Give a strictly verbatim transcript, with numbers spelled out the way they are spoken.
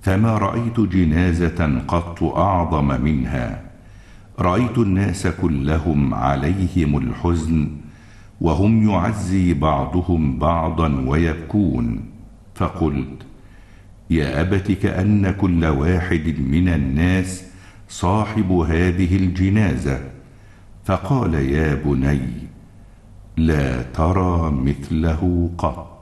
فما رأيت جنازة قط أعظم منها. رأيت الناس كلهم عليهم الحزن، وهم يعزي بعضهم بعضا ويبكون. فقلت: يا أبت كأن كل واحد من الناس صاحب هذه الجنازة. فقال: يا بني، لا ترى مثله قط.